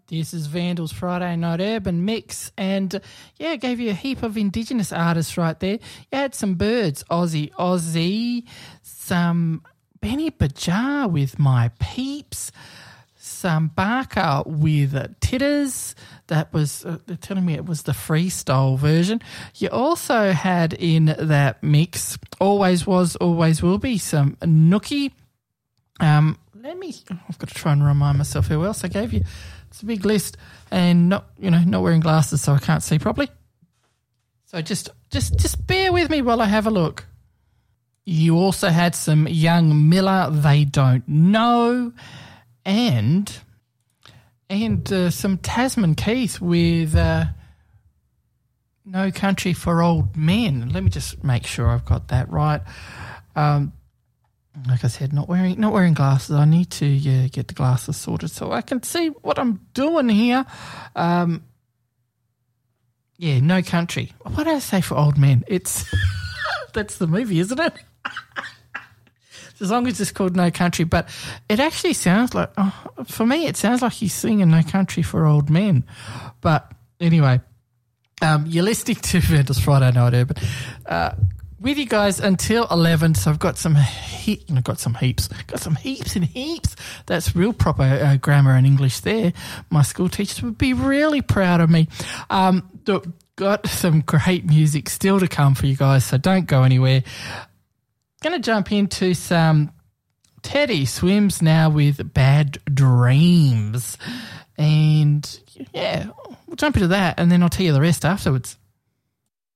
This is Vandal's Friday Night Urban Mix, and yeah, gave you a heap of Indigenous artists right there. You had some Birds, Aussie, some Benny Bajar with My Peeps, some Barker with Titters. That was, they're telling me it was the freestyle version. You also had in that mix, Always Was, Always Will Be, some Nookie. I've got to try and remind myself who else I gave you. It's a big list, and not wearing glasses, so I can't see properly. So just bear with me while I have a look. You also had some Young Miller, They Don't Know, and some Tasman Keith with No Country for Old Men. Let me just make sure I've got that right. Like I said, not wearing glasses. I need to get the glasses sorted so I can see what I'm doing here. No Country. What did I say for old men? It's that's the movie, isn't it? As long as it's called No Country, but it actually sounds like, for me, it sounds like he's singing No Country for Old Men. But anyway, you're listening to Vandal's Friday Night Urban. With you guys until 11, so I've got some heaps and heaps. That's real proper grammar and English there. My school teachers would be really proud of me. Got some great music still to come for you guys, so don't go anywhere. Going to jump into some Teddy Swims now with Bad Dreams. And, yeah, we'll jump into that, and then I'll tell you the rest afterwards.